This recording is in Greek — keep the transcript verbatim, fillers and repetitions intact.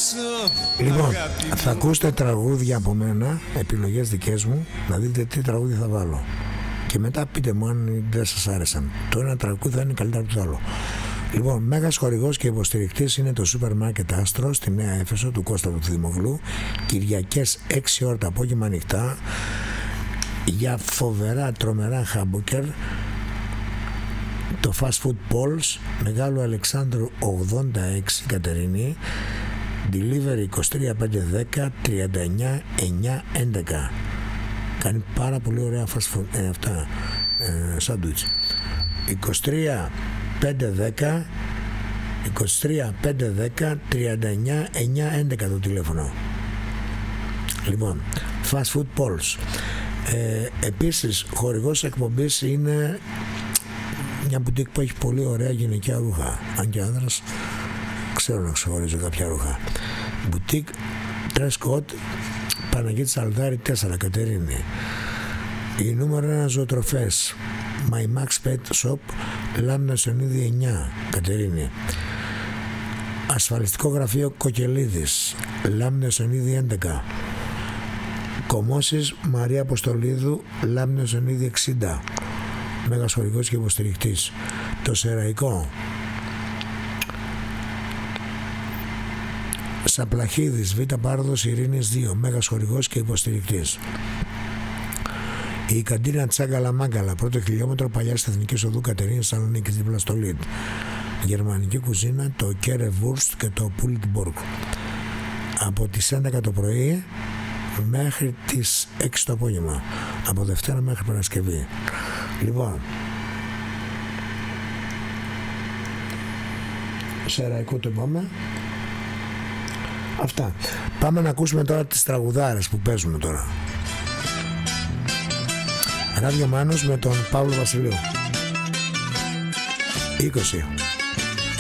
Λοιπόν, θα ακούσετε τραγούδια από μένα, επιλογές δικές μου, να δείτε τι τραγούδι θα βάλω. Και μετά πείτε μου αν δεν σας άρεσαν. Το ένα τραγούδι θα είναι καλύτερο από το άλλο. Λοιπόν, μέγας χορηγός και υποστηρικτής είναι το Σούπερ Μάρκετ Άστρο στη Νέα Έφεσο του Κώστα του Δημογλού. Κυριακές έξι ώρα το απόγευμα ανοιχτά για φοβερά τρομερά χάμπουκερ. Το Fast Food Pulse, Μεγάλου Αλεξάνδρου ογδόντα έξι Κατερίνη. Delivery είκοσι τρία πεντακόσια δέκα τριάντα εννιά εννιακόσια έντεκα. Κάνει πάρα πολύ ωραία fast food, ε, αυτά ε, σάντουιτς. είκοσι τρία πεντακόσια δέκα είκοσι τρία πεντακόσια δέκα τριάντα εννιά εννιακόσια έντεκα το τηλέφωνο. Λοιπόν, Fast Food Pulse. Ε, επίσης, χορηγός εκπομπής είναι μια μπουτίκ που έχει πολύ ωραία γυναικεία ρούχα. Αν και άνδρας, ξέρω να ξεχωρίζω κάποια ρούχα. Μπουτίκ Dress Code Παναγίτης Αλδάρη τέσσερα Κατερίνη. Η νούμερο ένα ζωοτροφές My Max Pet Shop Λάμνα Σονίδη εννιά Κατερίνη. Ασφαλιστικό γραφείο Κοκελίδης Λάμνα Σονίδη έντεκα. Κομμώσεις Μαρία Αποστολίδου Λάμνα Σονίδη εξήντα. Μέγας χορηγός και υποστηρικτής. Το Σεραϊκό Σαπλαχίδης Β' Πάρδος Ειρήνης δύο. Μέγας χορηγός και υποστηρικτής. Η καντίνα Τσάγκαλα Μάγκαλα, πρώτο χιλιόμετρο παλιά στη Εθνική Οδού Κατερίνης Σαλονίκης δίπλα στο Λιντ. Γερμανική κουζίνα, το Κέρε Βουρστ και το Πουλιτμπορκ. Από τις έντεκα το πρωί μέχρι τις έξι το απόγευμα. Από Δευτέρα μέχρι Παρασκευή. Λοιπόν, Σεραϊκό το είπαμε. Αυτά. Πάμε να ακούσουμε τώρα τις τραγουδάρες που παίζουμε τώρα. Ράδιο Μάνος με τον Παύλο Βασιλείου. είκοσι.